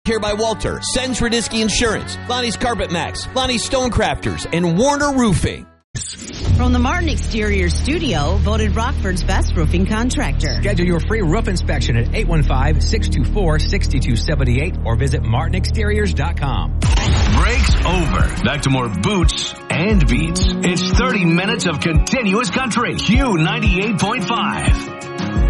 Here by Walter, Sens Radisky Insurance, Lonnie's Carpet Max, Lonnie's Stonecrafters, and Warner Roofing. From the Martin Exterior Studio, voted Rockford's best roofing contractor. Schedule your free roof inspection at 815-624-6278 or visit martinexteriors.com. Break's over. Back to more boots and beats. It's 30 minutes of continuous country. Q98.5.